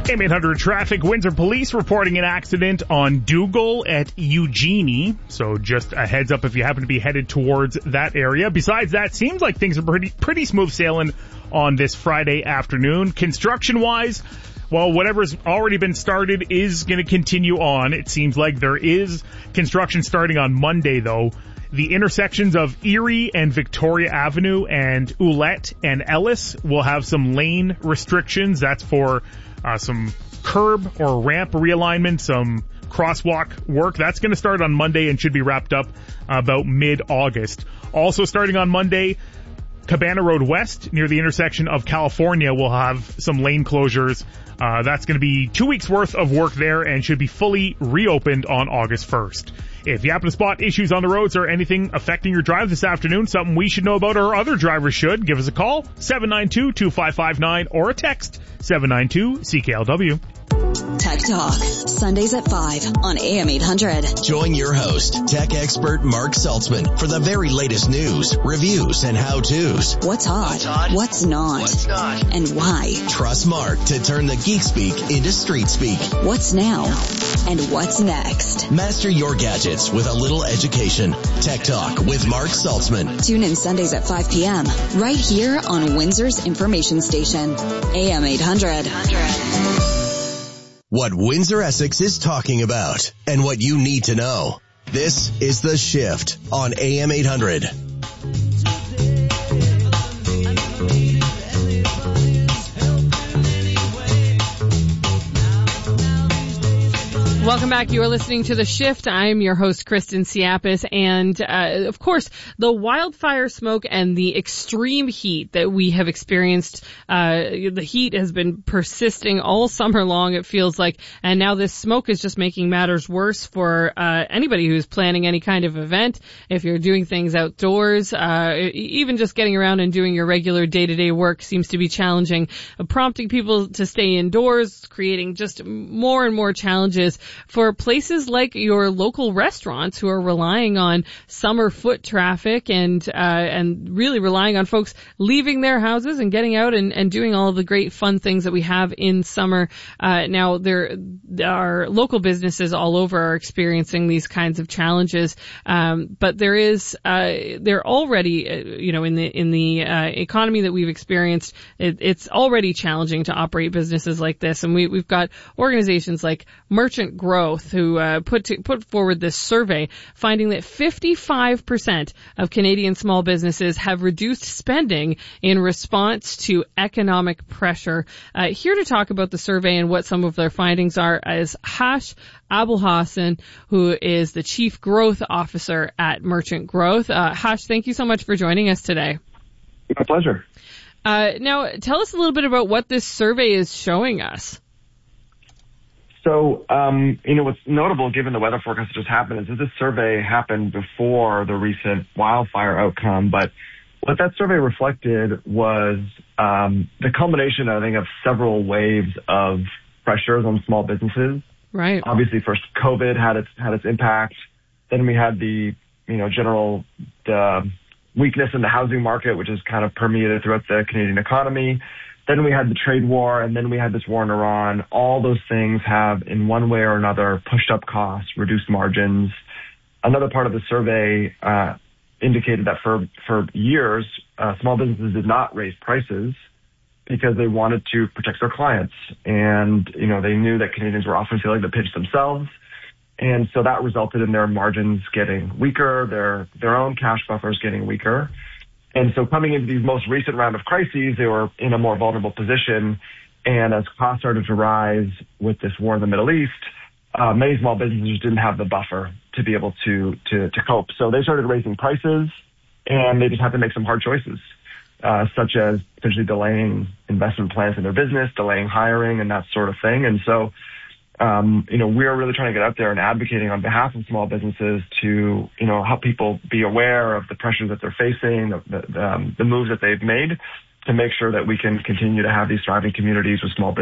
AM800 traffic. Windsor Police reporting an accident on Dougal at Eugenie. So just a heads up if you happen to be headed towards that area. Besides that, seems like things are pretty smooth sailing on this Friday afternoon. Construction-wise, well, whatever's already been started is going to continue on. It seems like there is construction starting on Monday, though. The intersections of Erie and Victoria Avenue and Ouellette and Ellis will have some lane restrictions. That's for some curb or ramp realignment, some crosswalk work. That's going to start on Monday and should be wrapped up about mid-August. Also starting on Monday, Cabana Road West near the intersection of California will have some lane closures. That's going to be 2 weeks worth of work there and should be fully reopened on August 1st. If you happen to spot issues on the roads or anything affecting your drive this afternoon, something we should know about or other drivers should, give us a call, 792-2559, or a text, 792-CKLW. Tech Talk, Sundays at 5 on AM 800. Join your host, tech expert Mark Saltzman, for the very latest news, reviews, and how-tos. What's hot? What's not? And why? Trust Mark to turn the geek speak into street speak. What's now? And what's next? Master your gadgets with a little education. Tech Talk with Mark Saltzman. Tune in Sundays at 5 p.m. right here on Windsor's information station, AM 800. What Windsor Essex is talking about and what you need to know. This is The Shift on AM 800. Welcome back. You are listening to The Shift. I'm your host, Kristen Siapis. And, of course, the wildfire smoke and the extreme heat that we have experienced, the heat has been persisting all summer long, it feels like. And now this smoke is just making matters worse for anybody who's planning any kind of event. If you're doing things outdoors, even just getting around and doing your regular day-to-day work seems to be challenging, prompting people to stay indoors, creating just more and more challenges for places like your local restaurants who are relying on summer foot traffic and really relying on folks leaving their houses and getting out and doing all of the great fun things that we have in summer. Now there are local businesses all over are experiencing these kinds of challenges. But they're already, in the economy that we've experienced, it's already challenging to operate businesses like this. And we've got organizations like Merchant Growth, who put forward this survey, finding that 55% of Canadian small businesses have reduced spending in response to economic pressure. Here to talk about the survey and what some of their findings are is Hash Abulhassan, who is the Chief Growth Officer at Merchant Growth. Hash, thank you so much for joining us today. My pleasure. Now, tell us a little bit about what this survey is showing us. So, what's notable given the weather forecast that just happened is that this survey happened before the recent wildfire outcome. But what that survey reflected was the culmination, I think, of several waves of pressures on small businesses. Right. Obviously, first COVID had its impact. Then we had the general weakness in the housing market, which is kind of permeated throughout the Canadian economy. Then we had the trade war, and then we had this war in Iran. All those things have, in one way or another, pushed up costs, reduced margins. Another part of the survey indicated that for years, small businesses did not raise prices because they wanted to protect their clients. And, they knew that Canadians were often feeling the pinch themselves. And so that resulted in their margins getting weaker, their own cash buffers getting weaker. And so coming into these most recent round of crises, they were in a more vulnerable position. And as costs started to rise with this war in the Middle East, many small businesses didn't have the buffer to be able to cope. So they started raising prices, and they just had to make some hard choices, such as potentially delaying investment plans in their business, delaying hiring, and that sort of thing. And so, we are really trying to get out there and advocating on behalf of small businesses to, help people be aware of the pressures that they're facing, the moves that they've made to make sure that we can continue to have these thriving communities with small businesses.